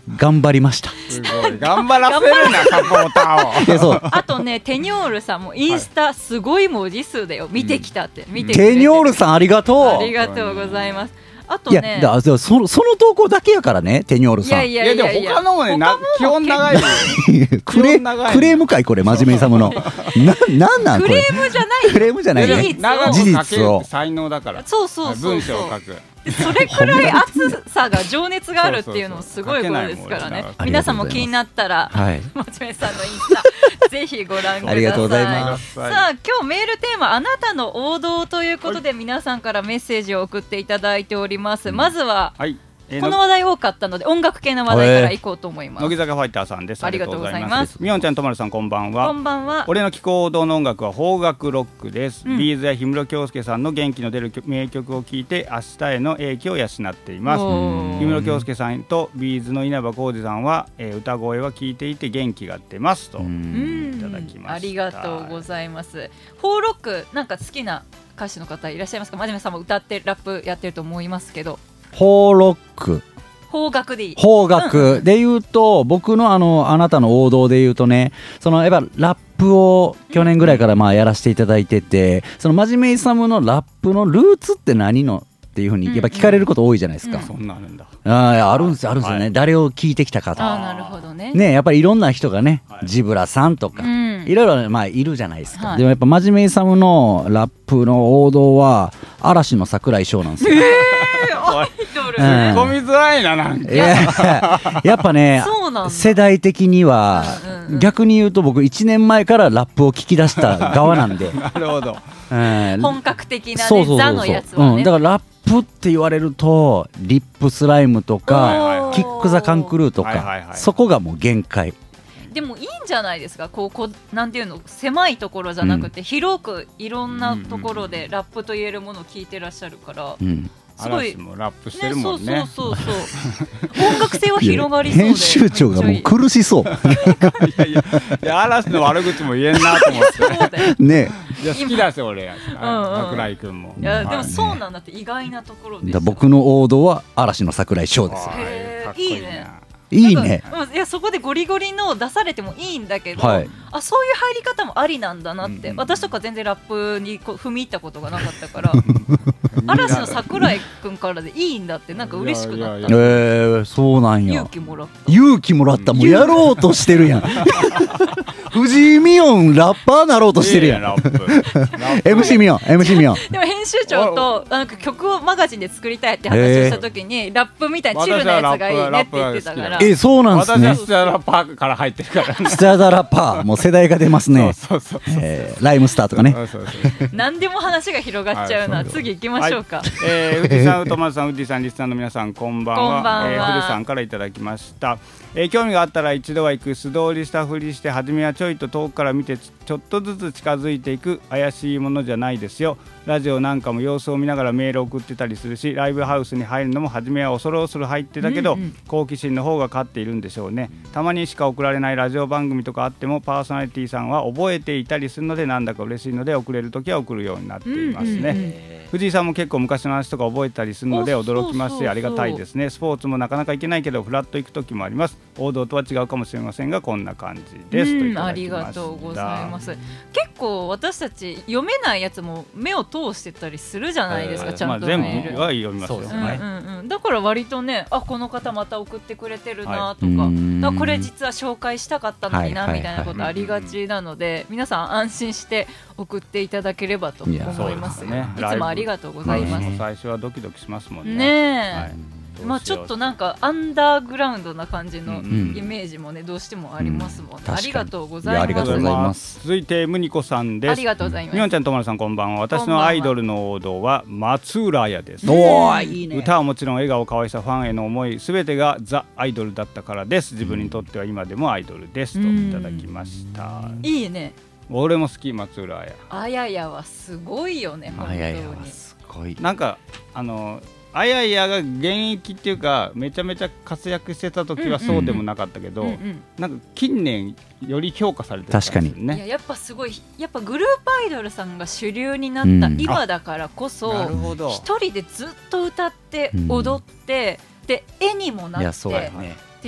頑張りました。 すごい頑張らせるなサポーターを。 でそうあとねテニョールさんもインスタすごい文字数だよ、見てきたって、見てくれてテニョールさんありがとう。 ありがとうございます。あといやねだその投稿だけやからね、テニョールさん。 いやいやいやいやでも他のもね基本長いよ。 クレームかいこれ、真面目にサムのなんなんこれ。 クレームじゃないよ、 クレームじゃないね。 事実を長く書けるって才能だから。 そうそうそう文章そうを書く。 それくらい熱さが情熱があるっていうのもすごいことですからね。皆さんも気になったら、 はい、 真面目さんのインスタぜひご覧ください。 ありがとうございます。 さあ今日メールテーマあなたの王道ということで、皆さんからメッセージを送っていただいております。まずは、この話題多かったので音楽系の話題からいこうと思います。 乃木坂ファイターさんです。 ありがとうございます。 みおんちゃんとまるさんこんばんは。 こんばんは。 俺の聴く王道の音楽は邦楽ロックです、ビーズや氷室京介さんの元気の出る名曲を聴いて明日への英気を養っています。氷室京介さんとビーズの稲葉浩二さんは、歌声は聴いていて元気が出ますといただきました。 ありがとうございます。邦ロックなんか好きな歌手の方いらっしゃいますか？真面目さんも歌ってラップやってると思いますけど。 邦ロック、 邦楽でいい。 邦楽で言うと、僕のあなたの王道で言うとね、そのやっぱラップを去年ぐらいからまあやらせていただいてて、その真面目イサムのラップのルーツって何のっていうふうにやっぱ聞かれること多いじゃないですか。 そんなあるんだ。 あるんですよね、誰を聞いてきたかと。 なるほどね。 やっぱりいろんな人がね、ジブラさんとかいろいろまあいるじゃないですか。でもやっぱ真面目イサムのラップの王道は嵐の櫻井翔なんですよ。 アイドル。 ツッコみづらいな、なんか。 やっぱね、世代的には逆に言うと僕1年前からラップを聞き出した側なんで。 なるほど。 本格的なね、ザのやつはね。 だからラップって言われるとリップスライムとかキック・ザ・カンクルーとか、そこがもう限界。 でもいいんじゃないですか、なんていうの、狭いところじゃなくて、広くいろんなところでラップと言えるものを聞いてらっしゃるから、すごいもラップしてるもんね。 そう音楽性は広がりそうで。 編集長がもう苦しそう。 いや嵐の悪口も言えんなと思ってね。いや好きだし俺、桜井くんも。 いやでもそうなんだって、意外なところで。 僕の王道は嵐の桜井翔ですよ。 いいね。 いいね。 いやそこでゴリゴリの出されてもいいんだけど、そういう入り方もありなんだなって。私とか全然ラップに踏み入ったことがなかったから嵐の桜井くんからでいいんだって、なんか嬉しくなった。 そうなんや。 勇気もらった。 もうやろうとしてるやん。藤井美音ラッパーなろうとしてるやん。MC 美音。 でも編集長となんか曲をマガジンで作りたいって話をした時に、ラップみたいなチルなやつがいいねって言ってたから。 そうなんですね。 私はスチャダラッパーから入ってるからね。 スチャダラッパーもう世代が出ますね。ライムスターとかね。 何でも話が広がっちゃうな。次行きましょうか。 ウジさん、ウトマさん、ウッディさん、リスナーの皆さんこんばんは。フルさんからいただきました。興味があったら一度は行く、素通りしたふりして初めはちょいと遠くから見てちょっとずつ近づいていく怪しいものじゃないですよ。ラジオなんかも様子を見ながらメールを送ってたりするし、ライブハウスに入るのも初めは恐る恐る入ってたけど、好奇心の方が勝っているんでしょうね。たまにしか送られないラジオ番組とかあってもパーソナリティさんは覚えていたりするので、なんだか嬉しいので送れるときは送るようになっていますね。藤井さんも結構昔の話とか覚えたりするので驚きますし、ありがたいですね。スポーツもなかなか行けないけどフラッと行く時もあります。王道とは違うかもしれませんがこんな感じですといただきました。 ありがとうございます。結構私たち読めないやつも目を通してたりするじゃないですか、ちゃんと、 全部は読みますよ、 だから割とね、この方また送ってくれてるなとか、これ実は紹介したかったのになみたいなことありがちなので、皆さん安心して送っていただければと思いますね。いつもありがとうございます。 最初はドキドキしますもんね。 ちょっとなんかアンダーグラウンドな感じのイメージもね、どうしてもありますもんね。ありがとうございます。 続いてムニコさんです。 ありがとうございます。 みおんちゃん、とまるさんこんばんは。私のアイドルの王道は松浦綾です。歌はもちろん笑顔、可愛さ、ファンへの思い、すべてがザ・アイドルだったからです。自分にとっては今でもアイドルですといただきました。 いいね。 俺も好き、松浦綾。 あややはすごいよね。本当にすごい。 なんかあややが現役っていうかめちゃめちゃ活躍してた時はそうでもなかったけど、なんか近年より評価されてるんですよね。 確かに。 やっぱすごい、やっぱグループアイドルさんが主流になった今だからこそ、一人でずっと歌って踊って、で絵にもなって、